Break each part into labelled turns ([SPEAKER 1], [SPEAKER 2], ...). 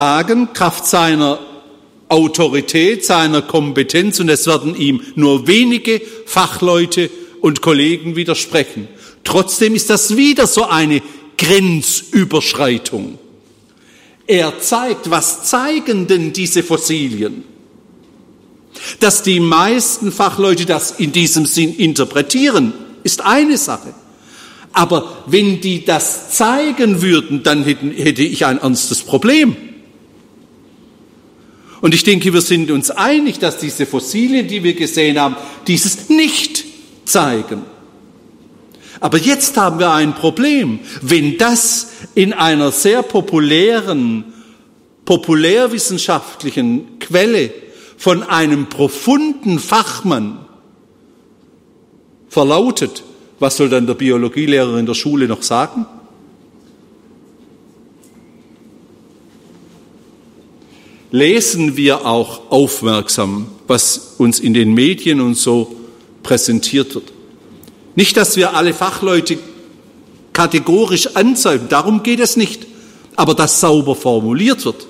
[SPEAKER 1] sagen, Kraft seiner Autorität, seiner Kompetenz, und es werden ihm nur wenige Fachleute und Kollegen widersprechen. Trotzdem ist das wieder so eine Grenzüberschreitung. Er zeigt, was zeigen denn diese Fossilien? Dass die meisten Fachleute das in diesem Sinn interpretieren, ist eine Sache. Aber wenn die das zeigen würden, dann hätte ich ein ernstes Problem. Und ich denke, wir sind uns einig, dass diese Fossilien, die wir gesehen haben, dieses nicht zeigen. Aber jetzt haben wir ein Problem. Wenn das in einer sehr populärwissenschaftlichen Quelle von einem profunden Fachmann verlautet, was soll dann der Biologielehrer in der Schule noch sagen? Lesen wir auch aufmerksam, was uns in den Medien und so präsentiert wird. Nicht, dass wir alle Fachleute kategorisch anzeigen, darum geht es nicht, aber dass sauber formuliert wird.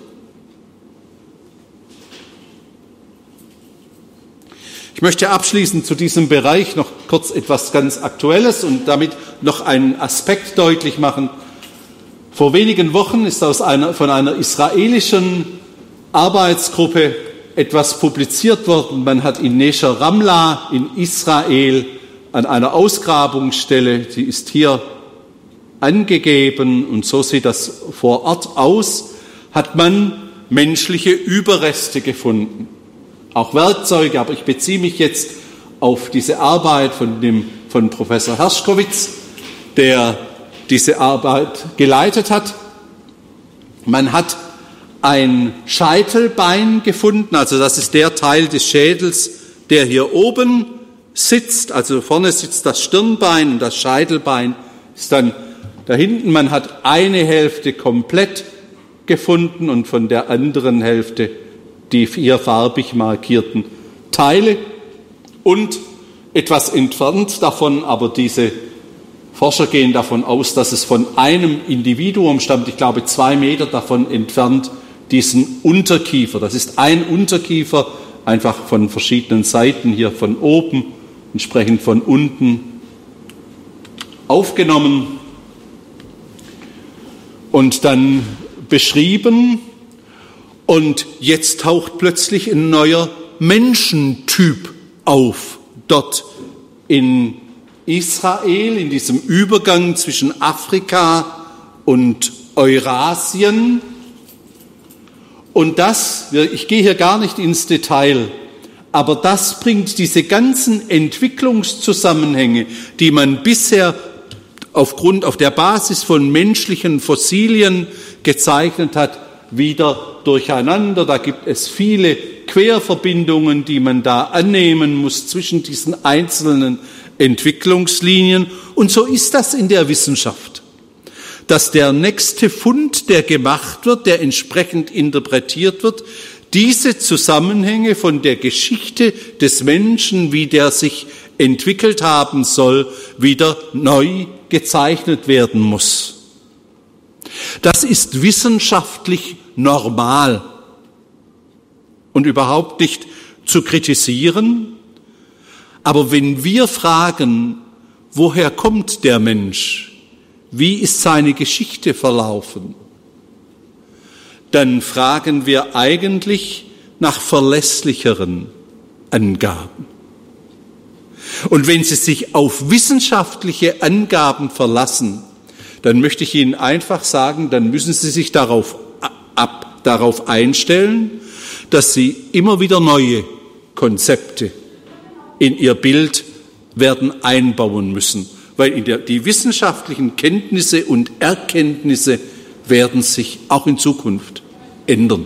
[SPEAKER 1] Ich möchte abschließend zu diesem Bereich noch kurz etwas ganz Aktuelles und damit noch einen Aspekt deutlich machen. Vor wenigen Wochen ist von einer israelischen Arbeitsgruppe etwas publiziert worden. Man hat in Nesher Ramla in Israel an einer Ausgrabungsstelle, die ist hier angegeben und so sieht das vor Ort aus, hat man menschliche Überreste gefunden. Auch Werkzeuge, aber ich beziehe mich jetzt auf diese Arbeit von Professor Herschkowitz, der diese Arbeit geleitet hat. Man hat ein Scheitelbein gefunden, also das ist der Teil des Schädels, der hier oben sitzt, also vorne sitzt das Stirnbein und das Scheitelbein ist dann da hinten. Man hat eine Hälfte komplett gefunden und von der anderen Hälfte die 4 farbig markierten Teile und etwas entfernt davon, aber diese Forscher gehen davon aus, dass es von einem Individuum stammt, ich glaube 2 Meter davon entfernt, diesen Unterkiefer. Das ist ein Unterkiefer, einfach von verschiedenen Seiten, hier von oben, entsprechend von unten aufgenommen und dann beschrieben. Und jetzt taucht plötzlich ein neuer Menschentyp auf, dort in Israel, in diesem Übergang zwischen Afrika und Eurasien. Und ich gehe hier gar nicht ins Detail, aber das bringt diese ganzen Entwicklungszusammenhänge, die man bisher auf der Basis von menschlichen Fossilien gezeichnet hat, wieder durcheinander. Da gibt es viele Querverbindungen, die man da annehmen muss zwischen diesen einzelnen Entwicklungslinien. Und so ist das in der Wissenschaft, dass der nächste Fund, der gemacht wird, der entsprechend interpretiert wird, diese Zusammenhänge von der Geschichte des Menschen, wie der sich entwickelt haben soll, wieder neu gezeichnet werden muss. Das ist wissenschaftlich normal und überhaupt nicht zu kritisieren. Aber wenn wir fragen, woher kommt der Mensch? Wie ist seine Geschichte verlaufen? Dann fragen wir eigentlich nach verlässlicheren Angaben. Und wenn Sie sich auf wissenschaftliche Angaben verlassen, dann möchte ich Ihnen einfach sagen, dann müssen Sie sich darauf einstellen, dass Sie immer wieder neue Konzepte in Ihr Bild werden einbauen müssen, weil die wissenschaftlichen Kenntnisse und Erkenntnisse werden sich auch in Zukunft ändern.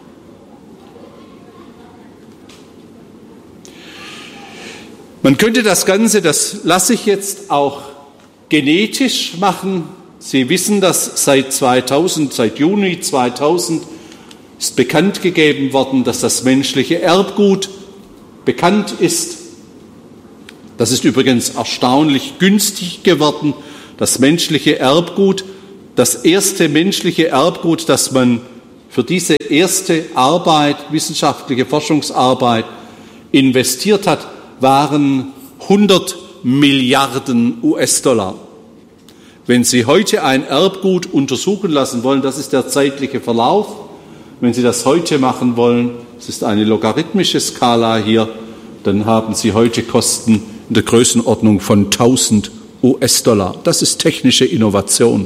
[SPEAKER 1] Man könnte das Ganze, das lasse ich jetzt auch genetisch machen. Sie wissen, dass seit Juni 2000 ist bekannt gegeben worden, dass das menschliche Erbgut bekannt ist. Das ist übrigens erstaunlich günstig geworden. Das menschliche Erbgut, das erste menschliche Erbgut, das man für diese erste Arbeit, wissenschaftliche Forschungsarbeit, investiert hat, waren 100 Milliarden US-Dollar. Wenn Sie heute ein Erbgut untersuchen lassen wollen, das ist der zeitliche Verlauf. Wenn Sie das heute machen wollen, es ist eine logarithmische Skala hier, dann haben Sie heute Kosten in der Größenordnung von 1000 US-Dollar. Das ist technische Innovation.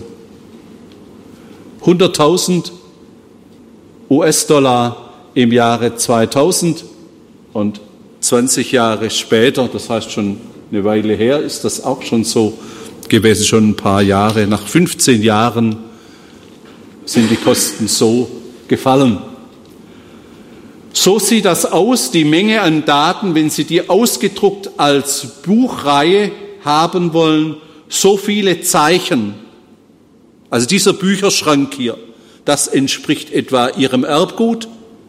[SPEAKER 1] 100.000 US-Dollar im Jahre 2000 und 20 Jahre später, das heißt schon eine Weile her, ist das auch schon so gewesen, schon ein paar Jahre. Nach 15 Jahren sind die Kosten so gefallen. So sieht das aus, die Menge an Daten, wenn Sie die ausgedruckt als Buchreihe haben wollen, so viele Zeichen. Also dieser Bücherschrank hier, das entspricht etwa Ihrem Erbgut.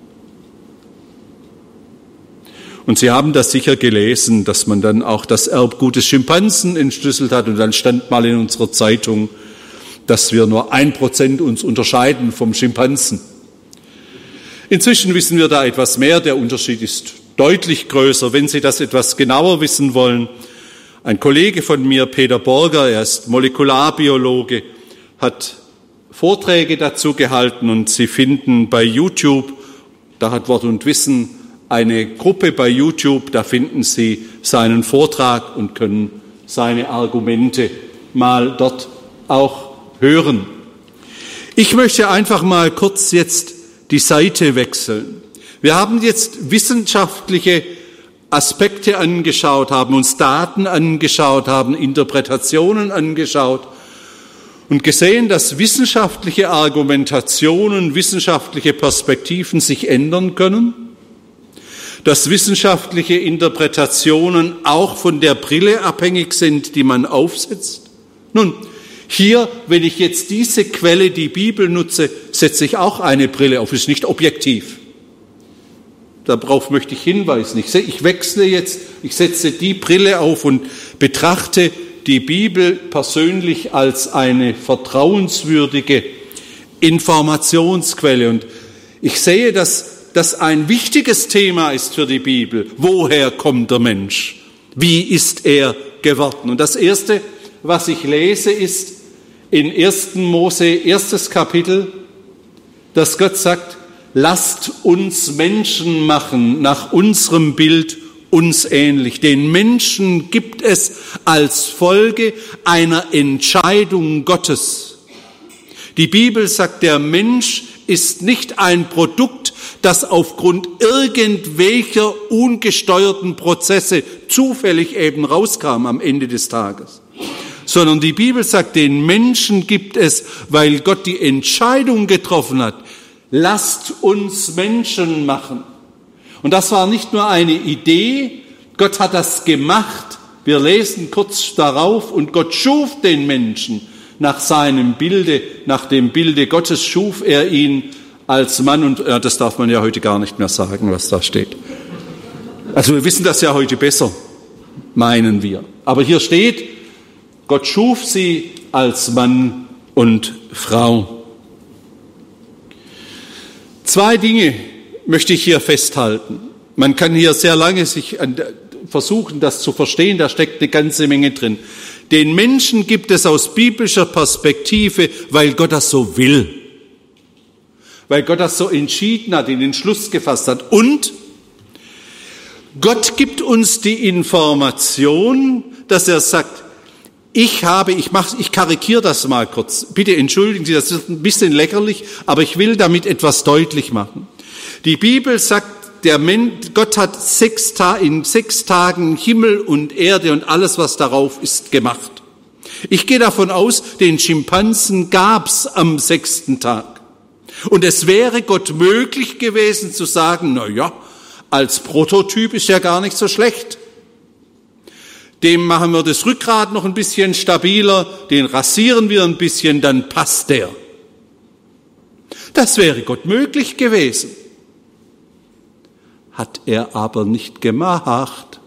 [SPEAKER 1] Und Sie haben das sicher gelesen, dass man dann auch das Erbgut des Schimpansen entschlüsselt hat. Und dann stand mal in unserer Zeitung, dass wir nur 1% uns unterscheiden vom Schimpansen. Inzwischen wissen wir da etwas mehr. Der Unterschied ist deutlich größer. Wenn Sie das etwas genauer wissen wollen, ein Kollege von mir, Peter Borger, er ist Molekularbiologe, hat Vorträge dazu gehalten und Sie finden bei YouTube, da hat Wort und Wissen eine Gruppe bei YouTube, da finden Sie seinen Vortrag und können seine Argumente mal dort auch hören. Ich möchte einfach mal kurz jetzt die Seite wechseln. Wir haben jetzt wissenschaftliche Aspekte angeschaut, haben uns Daten angeschaut, haben Interpretationen angeschaut und gesehen, dass wissenschaftliche Argumentationen, wissenschaftliche Perspektiven sich ändern können, dass wissenschaftliche Interpretationen auch von der Brille abhängig sind, die man aufsetzt. Nun, hier, wenn ich jetzt diese Quelle, die Bibel, nutze, setze ich auch eine Brille auf. Ist nicht objektiv. Darauf möchte ich hinweisen. Ich wechsle jetzt, ich setze die Brille auf und betrachte die Bibel persönlich als eine vertrauenswürdige Informationsquelle. Und ich sehe, dass das ein wichtiges Thema ist für die Bibel. Woher kommt der Mensch? Wie ist er geworden? Und das Erste, was ich lese, ist in 1. Mose, 1. Kapitel, dass Gott sagt, lasst uns Menschen machen, nach unserem Bild uns ähnlich. Den Menschen gibt es als Folge einer Entscheidung Gottes. Die Bibel sagt, der Mensch ist nicht ein Produkt, das aufgrund irgendwelcher ungesteuerten Prozesse zufällig eben rauskam am Ende des Tages. Sondern die Bibel sagt, den Menschen gibt es, weil Gott die Entscheidung getroffen hat, lasst uns Menschen machen. Und das war nicht nur eine Idee, Gott hat das gemacht. Wir lesen kurz darauf, und Gott schuf den Menschen nach seinem Bilde, nach dem Bilde Gottes schuf er ihn als Mann und das darf man ja heute gar nicht mehr sagen, was da steht. Also wir wissen das ja heute besser, meinen wir. Aber hier steht, Gott schuf sie als Mann und Frau. 2 Dinge möchte ich hier festhalten. Man kann hier sehr lange sich versuchen, das zu verstehen, da steckt eine ganze Menge drin. Den Menschen gibt es aus biblischer Perspektive, weil Gott das so will. Weil Gott das so entschieden hat, in den Schluss gefasst hat. Und Gott gibt uns die Information, dass er sagt, ich karikiere das mal kurz. Bitte entschuldigen Sie, das ist ein bisschen lächerlich, aber ich will damit etwas deutlich machen. Die Bibel sagt, Gott hat in 6 Tagen Himmel und Erde und alles, was darauf ist, gemacht. Ich gehe davon aus, den Schimpansen gab's am 6. Tag. Und es wäre Gott möglich gewesen zu sagen, na ja, als Prototyp ist ja gar nicht so schlecht. Dem machen wir das Rückgrat noch ein bisschen stabiler, den rasieren wir ein bisschen, dann passt der. Das wäre Gott möglich gewesen. Hat er aber nicht gemacht.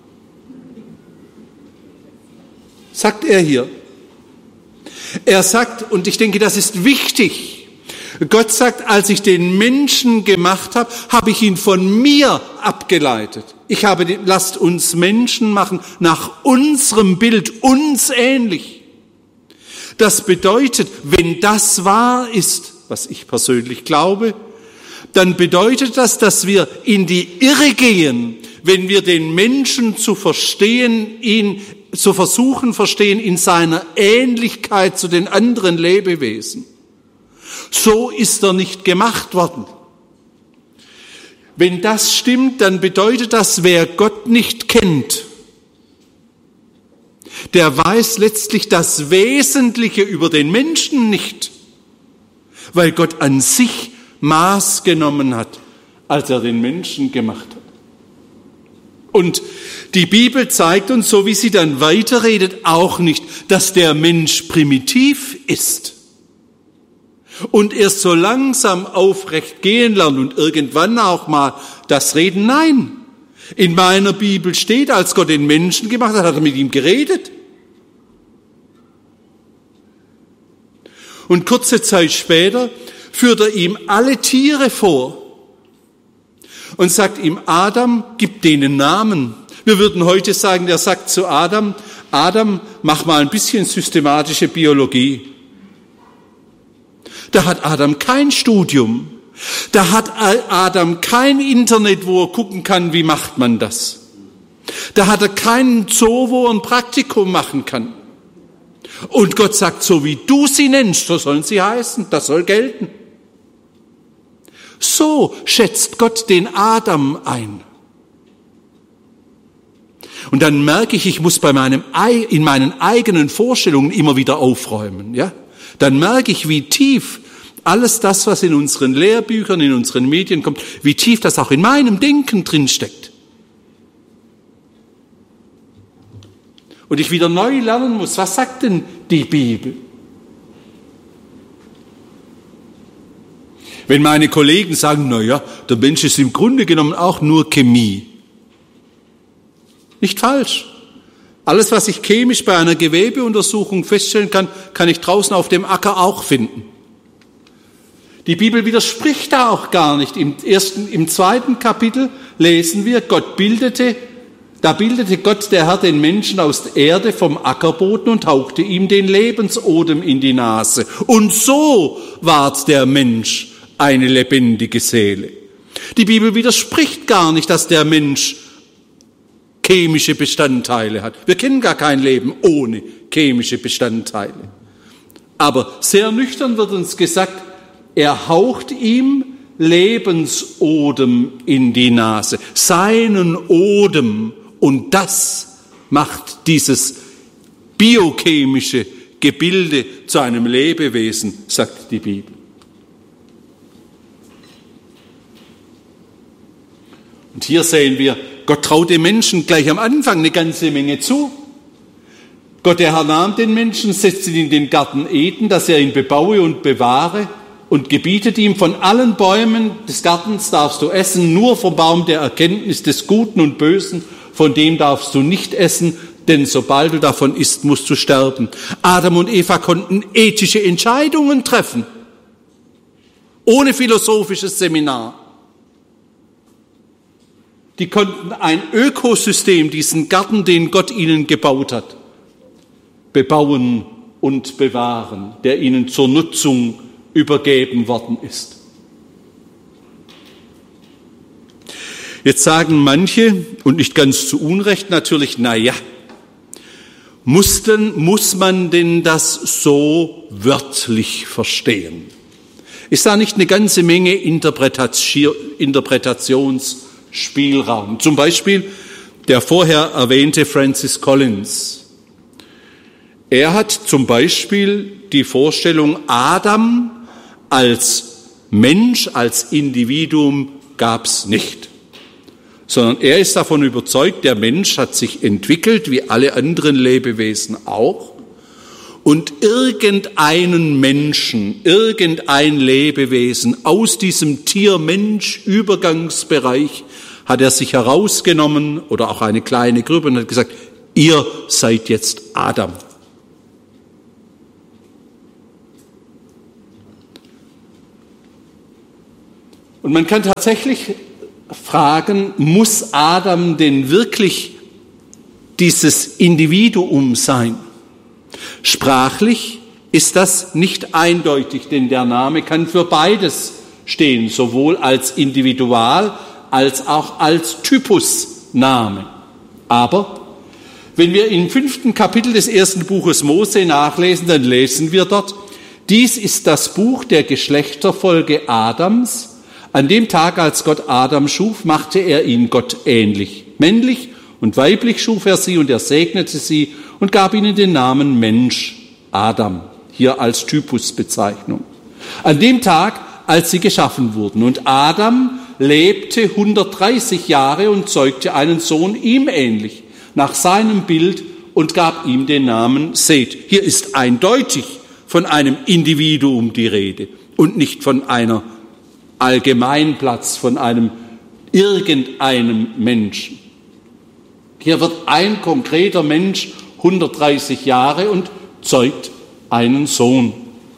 [SPEAKER 1] Sagt er hier. Er sagt, und ich denke, das ist wichtig, Gott sagt, als ich den Menschen gemacht habe, habe ich ihn von mir abgeleitet. Lasst uns Menschen machen nach unserem Bild, uns ähnlich. Das bedeutet, wenn das wahr ist, was ich persönlich glaube, dann bedeutet das, dass wir in die Irre gehen, wenn wir den Menschen zu versuchen verstehen in seiner Ähnlichkeit zu den anderen Lebewesen. So ist er nicht gemacht worden. Wenn das stimmt, dann bedeutet das, wer Gott nicht kennt, der weiß letztlich das Wesentliche über den Menschen nicht, weil Gott an sich Maß genommen hat, als er den Menschen gemacht hat. Und die Bibel zeigt uns, so wie sie dann weiterredet, auch nicht, dass der Mensch primitiv ist und erst so langsam aufrecht gehen lernt und irgendwann auch mal das Reden. Nein, in meiner Bibel steht, als Gott den Menschen gemacht hat, hat er mit ihm geredet. Und kurze Zeit später führt er ihm alle Tiere vor und sagt ihm, Adam, gib denen Namen. Wir würden heute sagen, der sagt zu Adam, Adam, mach mal ein bisschen systematische Biologie. Da hat Adam kein Studium. Da hat Adam kein Internet, wo er gucken kann, wie macht man das. Da hat er keinen Zoo, wo er ein Praktikum machen kann. Und Gott sagt, so wie du sie nennst, so sollen sie heißen, das soll gelten. So schätzt Gott den Adam ein. Und dann merke ich muss in meinen eigenen Vorstellungen immer wieder aufräumen, ja? Dann merke ich, wie tief alles das, was in unseren Lehrbüchern, in unseren Medien kommt, wie tief das auch in meinem Denken drinsteckt. Und ich wieder neu lernen muss, was sagt denn die Bibel? Wenn meine Kollegen sagen, na ja, der Mensch ist im Grunde genommen auch nur Chemie. Nicht falsch. Alles, was ich chemisch bei einer Gewebeuntersuchung feststellen kann, kann ich draußen auf dem Acker auch finden. Die Bibel widerspricht da auch gar nicht. Im 2. Kapitel lesen wir, da bildete Gott, der Herr, den Menschen aus der Erde vom Ackerboden und hauchte ihm den Lebensodem in die Nase. Und so ward der Mensch eine lebendige Seele. Die Bibel widerspricht gar nicht, dass der Mensch chemische Bestandteile hat. Wir kennen gar kein Leben ohne chemische Bestandteile. Aber sehr nüchtern wird uns gesagt, er haucht ihm Lebensodem in die Nase, seinen Odem. Und das macht dieses biochemische Gebilde zu einem Lebewesen, sagt die Bibel. Und hier sehen wir, Gott traut dem Menschen gleich am Anfang eine ganze Menge zu. Gott, der Herr, nahm den Menschen, setzte ihn in den Garten Eden, dass er ihn bebaue und bewahre und gebietet ihm, von allen Bäumen des Gartens darfst du essen, nur vom Baum der Erkenntnis des Guten und Bösen, von dem darfst du nicht essen, denn sobald du davon isst, musst du sterben. Adam und Eva konnten ethische Entscheidungen treffen, ohne philosophisches Seminar. Die konnten ein Ökosystem, diesen Garten, den Gott ihnen gebaut hat, bebauen und bewahren, der ihnen zur Nutzung übergeben worden ist. Jetzt sagen manche, und nicht ganz zu Unrecht natürlich, na ja, muss man denn das so wörtlich verstehen? Ist da nicht eine ganze Menge Interpretationsspielraum? Zum Beispiel der vorher erwähnte Francis Collins. Er hat zum Beispiel die Vorstellung, Adam als Mensch, als Individuum gab's nicht. Sondern er ist davon überzeugt, der Mensch hat sich entwickelt, wie alle anderen Lebewesen auch. Und irgendeinen Menschen, irgendein Lebewesen aus diesem Tier-Mensch-Übergangsbereich hat er sich herausgenommen, oder auch eine kleine Gruppe, und hat gesagt, ihr seid jetzt Adam. Und man kann tatsächlich fragen, muss Adam denn wirklich dieses Individuum sein? Sprachlich ist das nicht eindeutig, denn der Name kann für beides stehen, sowohl als Individual als auch als Typusname. Aber wenn wir im 5. Kapitel des 1. Buches Mose nachlesen, dann lesen wir dort: Dies ist das Buch der Geschlechterfolge Adams. An dem Tag, als Gott Adam schuf, machte er ihn Gott ähnlich. Männlich und weiblich schuf er sie, und er segnete sie und gab ihnen den Namen Mensch, Adam, hier als Typusbezeichnung. An dem Tag, als sie geschaffen wurden. Und Adam lebte 130 Jahre und zeugte einen Sohn ihm ähnlich, nach seinem Bild, und gab ihm den Namen Seth. Hier ist eindeutig von einem Individuum die Rede und nicht von einer Allgemeinplatz, von einem irgendeinem Menschen. Hier wird ein konkreter Mensch 130 Jahre und zeugt einen Sohn.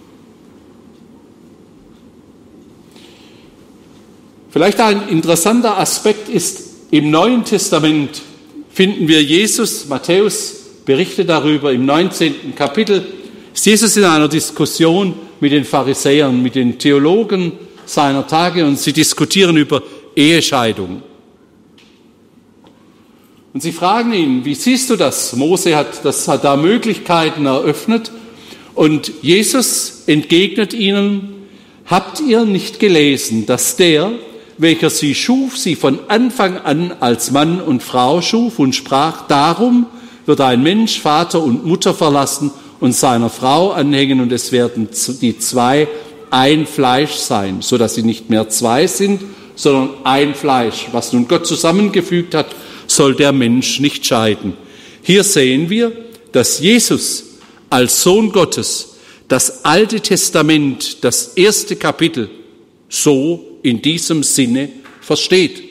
[SPEAKER 1] Vielleicht ein interessanter Aspekt ist, im Neuen Testament finden wir Jesus, Matthäus berichtet darüber, im 19. Kapitel ist Jesus in einer Diskussion mit den Pharisäern, mit den Theologen seiner Tage, und sie diskutieren über Ehescheidung. Und sie fragen ihn, wie siehst du das? Mose hat da Möglichkeiten eröffnet, und Jesus entgegnet ihnen: Habt ihr nicht gelesen, dass der, welcher sie schuf, sie von Anfang an als Mann und Frau schuf und sprach: Darum wird ein Mensch Vater und Mutter verlassen und seiner Frau anhängen, und es werden die zwei ein Fleisch sein, so dass sie nicht mehr zwei sind, sondern ein Fleisch. Was nun Gott zusammengefügt hat, soll der Mensch nicht scheiden. Hier sehen wir, dass Jesus als Sohn Gottes das Alte Testament, das 1. Kapitel, so in diesem Sinne versteht.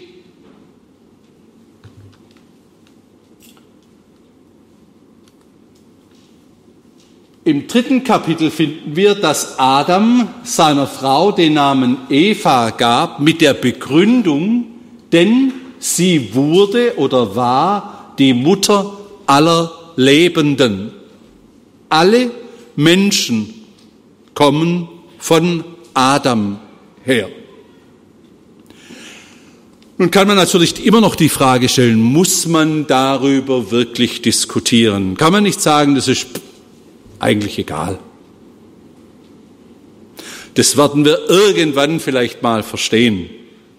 [SPEAKER 1] Im 3. Kapitel finden wir, dass Adam seiner Frau den Namen Eva gab mit der Begründung, denn sie wurde oder war die Mutter aller Lebenden. Alle Menschen kommen von Adam her. Nun kann man natürlich immer noch die Frage stellen, muss man darüber wirklich diskutieren? Kann man nicht sagen, das ist eigentlich egal. Das werden wir irgendwann vielleicht mal verstehen.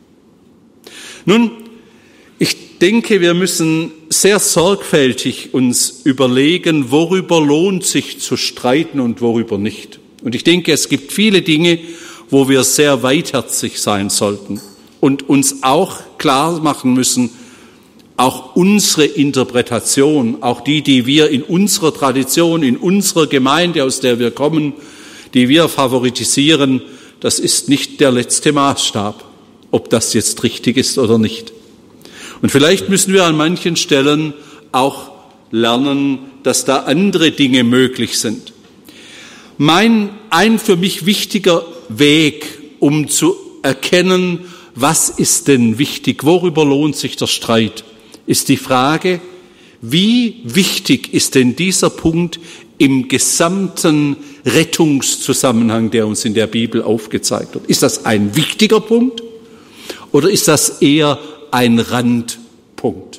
[SPEAKER 1] Nun, ich denke, wir müssen sehr sorgfältig uns überlegen, worüber lohnt sich zu streiten und worüber nicht. Und ich denke, es gibt viele Dinge, wo wir sehr weitherzig sein sollten und uns auch klar machen müssen, auch unsere Interpretation, auch die wir in unserer Tradition, in unserer Gemeinde, aus der wir kommen, die wir favoritisieren, das ist nicht der letzte Maßstab, ob das jetzt richtig ist oder nicht. Und vielleicht müssen wir an manchen Stellen auch lernen, dass da andere Dinge möglich sind. Ein für mich wichtiger Weg, um zu erkennen, was ist denn wichtig, worüber lohnt sich der Streit, ist die Frage, wie wichtig ist denn dieser Punkt im gesamten Rettungszusammenhang, der uns in der Bibel aufgezeigt wird? Ist das ein wichtiger Punkt oder ist das eher ein Randpunkt?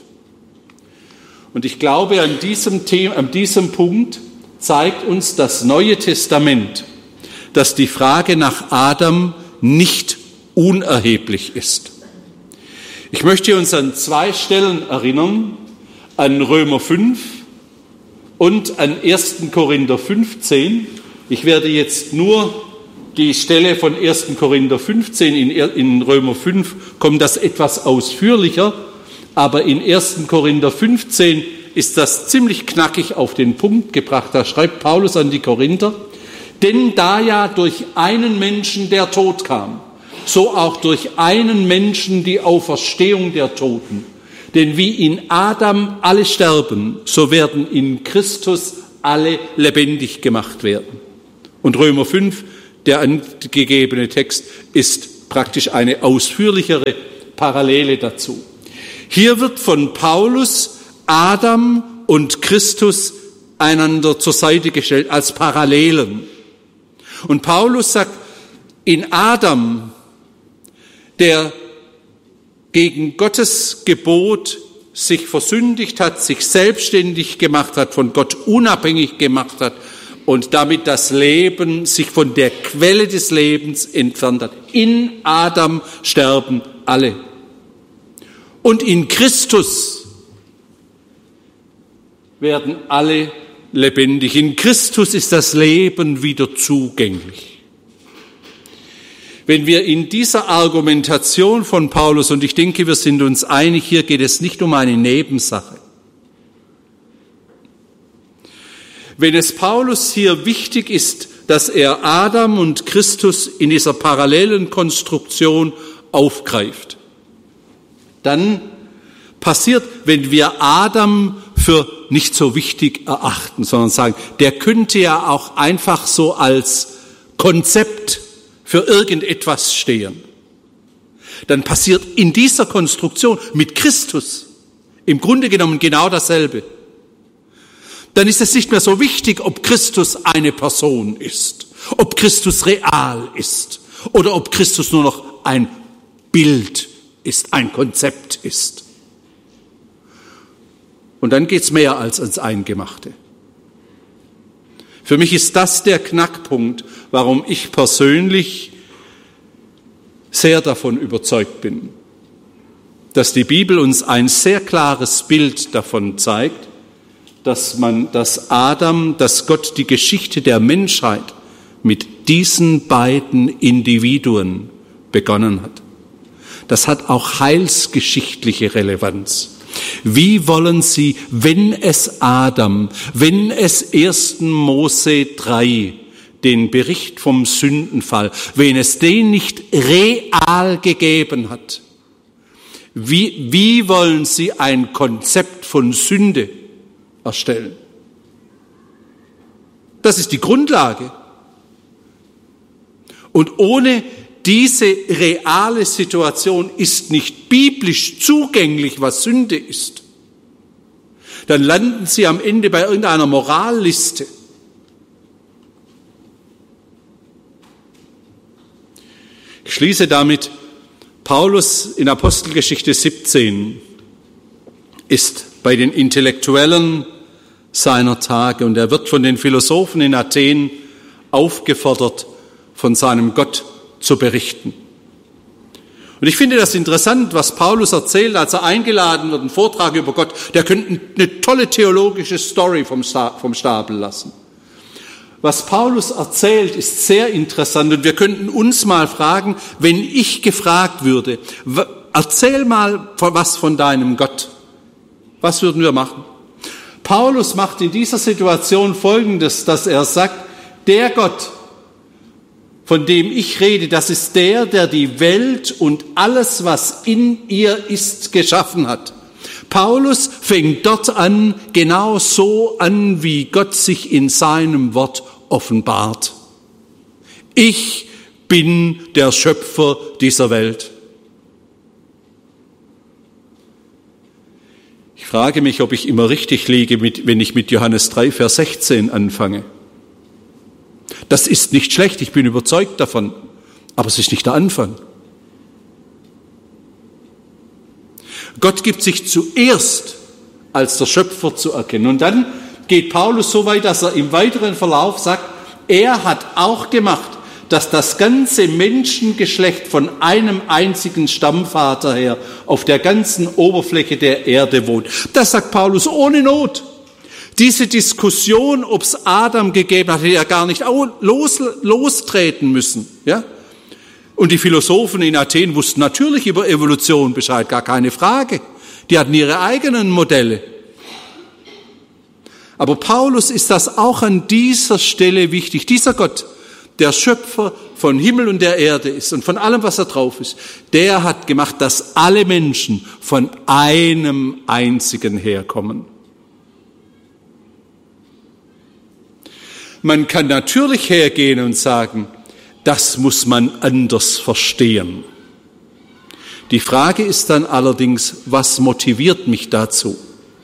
[SPEAKER 1] Und ich glaube, an diesem Punkt zeigt uns das Neue Testament, dass die Frage nach Adam nicht unerheblich ist. Ich möchte uns an 2 Stellen erinnern, an Römer 5 und an 1. Korinther 15. Ich werde jetzt nur die Stelle von 1. Korinther 15, in Römer 5 kommt das etwas ausführlicher, aber in 1. Korinther 15 ist das ziemlich knackig auf den Punkt gebracht. Da schreibt Paulus an die Korinther: Denn da ja durch einen Menschen der Tod kam, so auch durch einen Menschen die Auferstehung der Toten. Denn wie in Adam alle sterben, so werden in Christus alle lebendig gemacht werden. Und Römer 5, der angegebene Text, ist praktisch eine ausführlichere Parallele dazu. Hier wird von Paulus Adam und Christus einander zur Seite gestellt als Parallelen. Und Paulus sagt, in Adam, der gegen Gottes Gebot sich versündigt hat, sich selbstständig gemacht hat, von Gott unabhängig gemacht hat und damit das Leben sich von der Quelle des Lebens entfernt hat. In Adam sterben alle. Und in Christus werden alle lebendig. In Christus ist das Leben wieder zugänglich. Wenn wir in dieser Argumentation von Paulus, und ich denke, wir sind uns einig, hier geht es nicht um eine Nebensache. Wenn es Paulus hier wichtig ist, dass er Adam und Christus in dieser parallelen Konstruktion aufgreift, dann passiert, wenn wir Adam für nicht so wichtig erachten, sondern sagen, der könnte ja auch einfach so als Konzept für irgendetwas stehen. Dann passiert in dieser Konstruktion mit Christus im Grunde genommen genau dasselbe. Dann ist es nicht mehr so wichtig, ob Christus eine Person ist, ob Christus real ist oder ob Christus nur noch ein Bild ist, ein Konzept ist. Und dann geht's mehr als ans Eingemachte. Für mich ist das der Knackpunkt, warum ich persönlich sehr davon überzeugt bin, dass die Bibel uns ein sehr klares Bild davon zeigt, dass Gott die Geschichte der Menschheit mit diesen beiden Individuen begonnen hat. Das hat auch heilsgeschichtliche Relevanz. Wie wollen Sie, wenn es 1. Mose 3, den Bericht vom Sündenfall, wenn es den nicht real gegeben hat, wie wollen Sie ein Konzept von Sünde erstellen? Das ist die Grundlage. Und ohne diese reale Situation ist nicht biblisch zugänglich, was Sünde ist. Dann landen Sie am Ende bei irgendeiner Moralliste. Ich schließe damit, Paulus in Apostelgeschichte 17 ist bei den Intellektuellen seiner Tage und er wird von den Philosophen in Athen aufgefordert, von seinem Gott zu berichten. Und ich finde das interessant, was Paulus erzählt, als er eingeladen wird, einen Vortrag über Gott. Der könnte eine tolle theologische Story vom Stapel lassen. Was Paulus erzählt, ist sehr interessant und wir könnten uns mal fragen, wenn ich gefragt würde, erzähl mal was von deinem Gott. Was würden wir machen? Paulus macht in dieser Situation Folgendes, dass er sagt, der Gott, von dem ich rede, das ist der die Welt und alles, was in ihr ist, geschaffen hat. Paulus fängt dort an, genau so an, wie Gott sich in seinem Wort offenbart. Ich bin der Schöpfer dieser Welt. Ich frage mich, ob ich immer richtig liege, wenn ich mit Johannes 3, Vers 16 anfange. Das ist nicht schlecht, ich bin überzeugt davon, aber es ist nicht der Anfang. Gott gibt sich zuerst als der Schöpfer zu erkennen. Und dann geht Paulus so weit, dass er im weiteren Verlauf sagt, er hat auch gemacht, dass das ganze Menschengeschlecht von einem einzigen Stammvater her auf der ganzen Oberfläche der Erde wohnt. Das sagt Paulus ohne Not. Diese Diskussion, ob es Adam gegeben hat, hätte er gar nicht lostreten müssen. Ja? Und die Philosophen in Athen wussten natürlich über Evolution Bescheid, gar keine Frage. Die hatten ihre eigenen Modelle. Aber Paulus ist das auch an dieser Stelle wichtig. Dieser Gott, der Schöpfer von Himmel und der Erde ist und von allem, was da drauf ist, der hat gemacht, dass alle Menschen von einem einzigen herkommen. Man kann natürlich hergehen und sagen, das muss man anders verstehen. Die Frage ist dann allerdings, was motiviert mich dazu?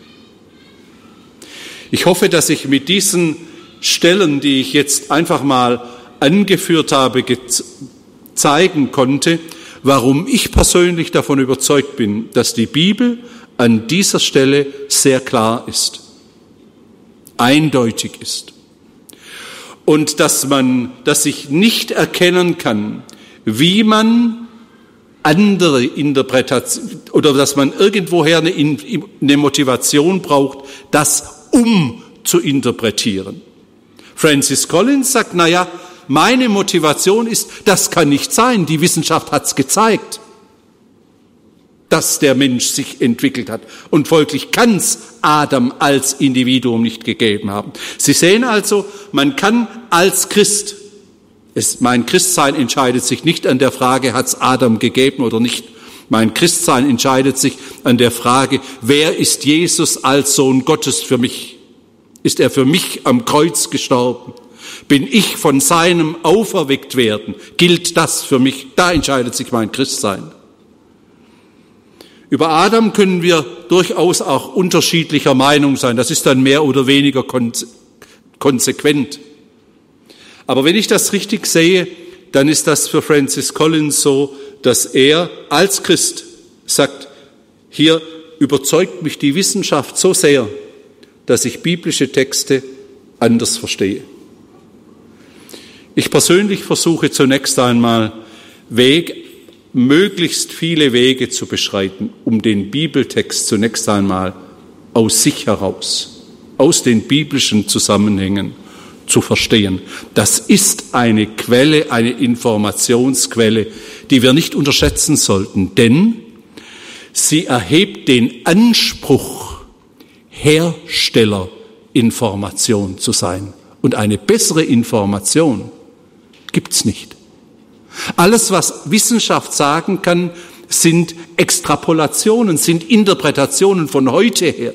[SPEAKER 1] Ich hoffe, dass ich mit diesen Stellen, die ich jetzt einfach mal angeführt habe, zeigen konnte, warum ich persönlich davon überzeugt bin, dass die Bibel an dieser Stelle sehr klar ist, eindeutig ist. Und dass ich nicht erkennen kann, wie man andere Interpretation oder dass man irgendwoher eine Motivation braucht, das zu interpretieren. Francis Collins sagt, meine Motivation ist, das kann nicht sein, die Wissenschaft hat's gezeigt, dass der Mensch sich entwickelt hat und folglich kann's Adam als Individuum nicht gegeben haben. Sie sehen also, man kann als Christ, mein Christsein entscheidet sich nicht an der Frage, hat's Adam gegeben oder nicht. Mein Christsein entscheidet sich an der Frage, wer ist Jesus als Sohn Gottes für mich? Ist er für mich am Kreuz gestorben? Bin ich von seinem auferweckt werden? Gilt das für mich? Da entscheidet sich mein Christsein. Über Adam können wir durchaus auch unterschiedlicher Meinung sein. Das ist dann mehr oder weniger konsequent. Aber wenn ich das richtig sehe, dann ist das für Francis Collins so, dass er als Christ sagt, hier überzeugt mich die Wissenschaft so sehr, dass ich biblische Texte anders verstehe. Ich persönlich versuche zunächst einmal möglichst viele Wege zu beschreiten, um den Bibeltext zunächst einmal aus sich heraus, aus den biblischen Zusammenhängen zu verstehen. Das ist eine Quelle, eine Informationsquelle, die wir nicht unterschätzen sollten, denn sie erhebt den Anspruch, Herstellerinformation zu sein. Und eine bessere Information gibt's nicht. Alles, was Wissenschaft sagen kann, sind Extrapolationen, sind Interpretationen von heute her.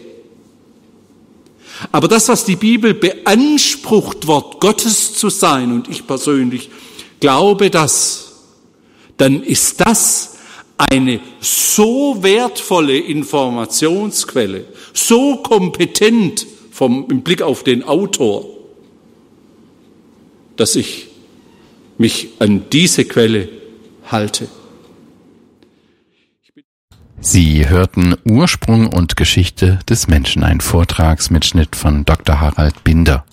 [SPEAKER 1] Aber das, was die Bibel beansprucht, Wort Gottes zu sein, und ich persönlich glaube das, dann ist das eine so wertvolle Informationsquelle, so kompetent im Blick auf den Autor, dass ich mich an diese Quelle halte.
[SPEAKER 2] Sie hörten Ursprung und Geschichte des Menschen, ein Vortragsmitschnitt von Dr. Harald Binder.